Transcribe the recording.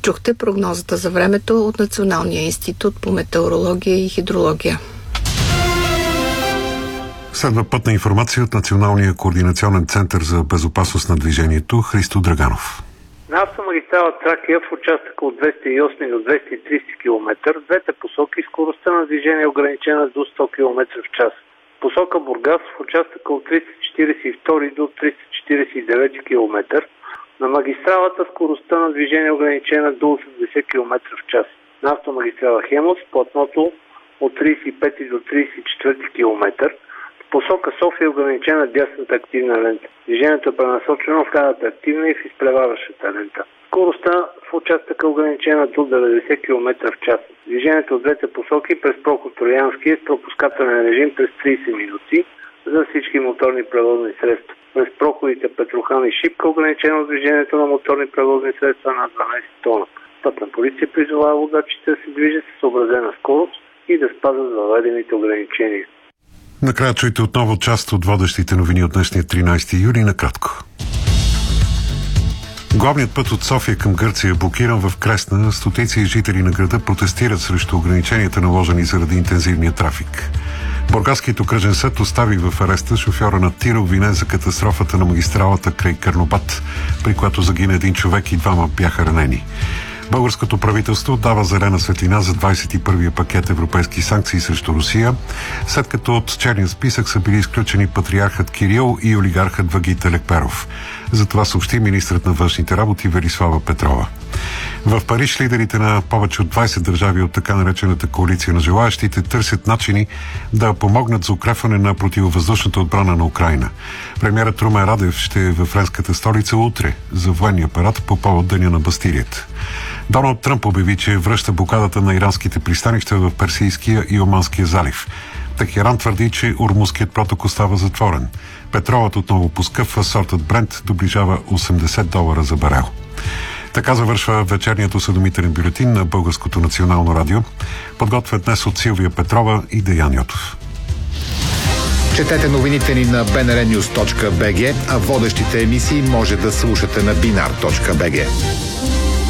Чухте прогнозата за времето от Националния институт по метеорология и хидрология. Следва пътна информация от Националния координационен център за безопасност на движението. Христо Драганов. На автомагистрала Тракия в участъка от 208 до 230 км, в двете посоки скоростта на движение е ограничена до 100 км в час. Посока Бургас в участъка от 342 до 349 км. На магистралата скоростта на движение е ограничена до 80 км в час. На автомагистрала Хемус платното от 35 до 34 км. В посока София е ограничена дясната активна лента. Движението е пренасочено в лявата активна и в изпреварващата лента. Скоростта в участъка е ограничена до 90 км в час. Движението от двете посоки през проход Троянски е с пропускателен режим през 30 минути за всички моторни превозни средства. През проходите Петрохан и Шипка ограничено движението на моторни превозни средства на 12 тона. Пътна полиция призовава водачите да се движат с съобразена скорост и да спазват въведените ограничения. Накрая чуйте отново част от водещите новини от днешния 13 юли накратко. Главният път от София към Гърция е блокиран в Кресна. Стотици жители на града протестират срещу ограниченията, наложени заради интензивния трафик. Бургаският окръжен съд остави в ареста шофьора на тир, обвинен за катастрофата на магистралата край Карнобат, при която загина един човек и двама бяха ранени. Българското правителство дава зелена светлина за 21-я пакет европейски санкции срещу Русия, след като от черния списък са били изключени патриархът Кирил и олигархът Вагит Елекперов. За това съобщи министрът на външните работи Велислава Петрова. В Париж лидерите на повече от 20 държави от така наречената коалиция на желаящите търсят начини да помогнат за укрепване на противовъздушната отбрана на Украйна. Премиерът Румен Радев ще е във френската столица утре за военния парад по повод Деня на Бастилията. Доналд Тръмп обяви, че връща блокадата на иранските пристанища в Персийския и Оманския залив. Техеран твърди, че Ормузският проток остава затворен. Петролът отново поскъпва, сортът Брент доближава $80 за барел. Така завършва вечерният осведомителен бюлетин на Българското национално радио, подготвен днес от Силвия Петрова и Деян Йотов. Четете новините ни на bnrnews.bg, а водещите емисии може да слушате на binar.bg.